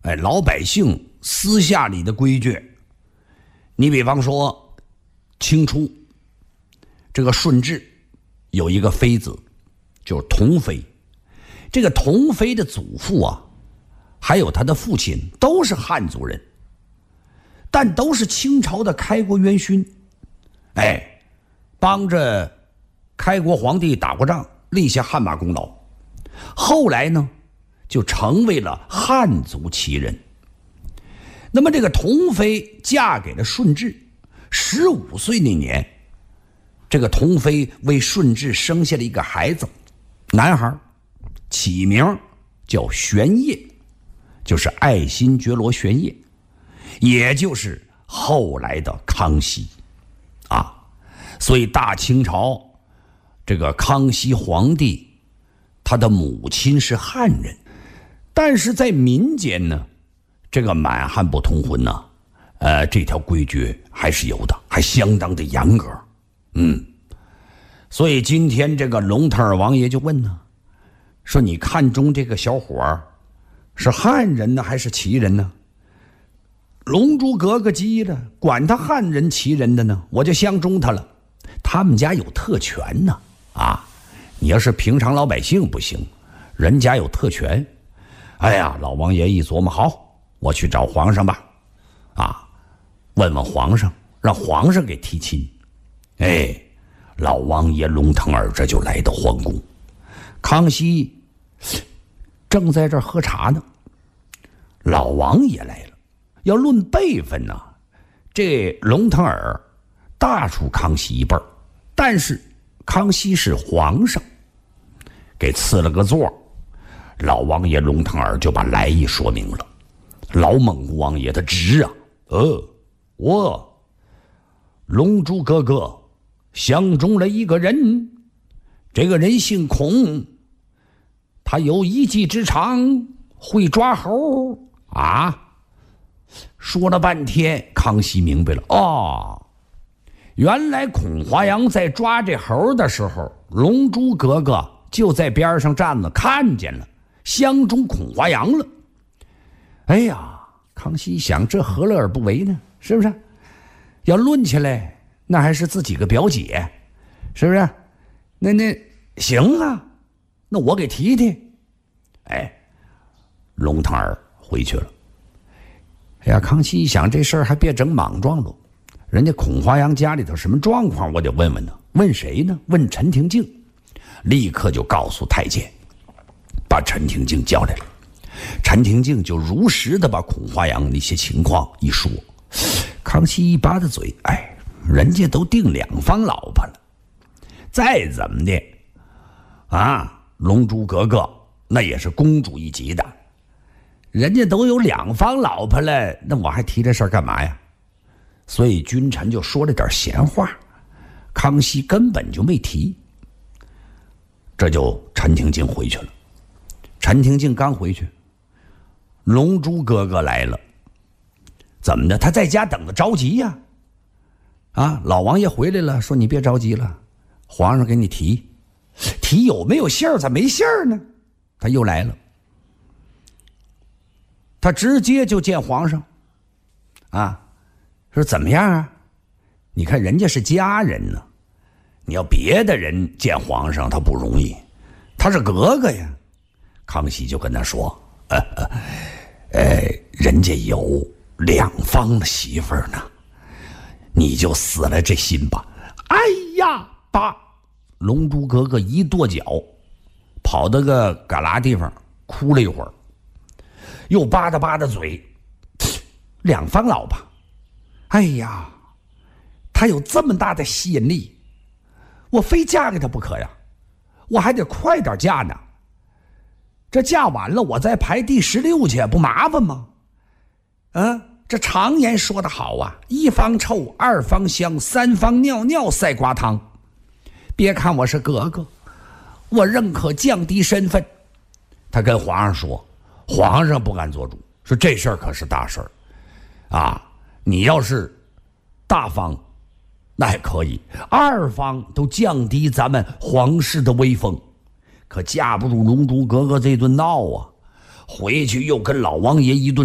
老百姓私下里的规矩。你比方说，清初这个顺治有一个妃子，就是同妃。这个同妃的祖父啊，还有他的父亲都是汉族人，但都是清朝的开国元勋，帮着开国皇帝打过仗，立下汗马功劳。后来呢，就成为了汉族旗人。那么这个同妃嫁给了顺治，15岁那年，这个同妃为顺治生下了一个孩子，男孩，起名叫玄烨，就是爱新觉罗玄烨，也就是后来的康熙啊。所以大清朝这个康熙皇帝，他的母亲是汉人，但是在民间呢，这个满汉不通婚呢，这条规矩还是有的，还相当的严格。所以今天这个龙腾尔王爷就问呢，说你看中这个小伙是汉人呢还是旗人呢？龙珠格格急了，管他汉人旗人的呢，我就相中他了。他们家有特权呢，你要是平常老百姓不行，人家有特权。老王爷一琢磨，好，我去找皇上吧，问问皇上，让皇上给提亲。老王爷龙腾尔这就来到皇宫，康熙正在这儿喝茶呢，老王爷来了。要论辈分呢，这龙腾尔大出康熙一辈儿，但是康熙是皇上，给赐了个座。老王爷龙腾尔就把来意说明了。老蒙古王爷他直啊，我龙珠哥哥相中了一个人，这个人姓孔，他有一技之长，会抓猴说了半天，康熙明白了，原来孔华阳在抓这猴的时候，龙珠格格就在边上站着，看见了，相中孔华阳了。康熙想，这何乐而不为呢？是不是？要论起来，那还是自己个表姐，是不是？那行啊，那我给提提。龙腾尔回去了。康熙一想，这事儿还别整莽撞了，人家孔华阳家里头什么状况，我得问问呢。问谁呢？问陈廷敬。立刻就告诉太监，把陈廷敬叫来了。陈廷敬就如实的把孔华阳那些情况一说。康熙一扒着嘴，人家都定2房老婆了，再怎么的龙珠格格那也是公主一级的，人家都有2房老婆了，那我还提这事儿干嘛呀？所以君臣就说了点闲话，康熙根本就没提。这就陈廷敬回去了。陈廷敬刚回去，龙珠哥哥来了。怎么的？他在家等着着急呀。老王爷回来了，说你别着急了，皇上给你提有没有信儿？咋没信儿呢？他又来了，他直接就见皇上说怎么样啊？你看人家是家人呢，你要别的人见皇上他不容易，他是格格呀。康熙就跟他说人家有2房的媳妇儿呢，你就死了这心吧。把龙珠格格一跺脚，跑到个旮旯地方哭了一会儿，又吧嗒吧嗒嘴，2房老婆，他有这么大的吸引力，我非嫁给他不可呀，我还得快点嫁呢，这嫁完了我再排第16去，不麻烦吗？这常言说得好，1房臭，2房香，3房尿尿赛瓜汤。别看我是格格，我认可降低身份。他跟皇上说，皇上不敢做主，说这事儿可是大事儿你要是大方那还可以，2房都降低咱们皇室的威风，可架不住龙珠格格这顿闹回去又跟老王爷一顿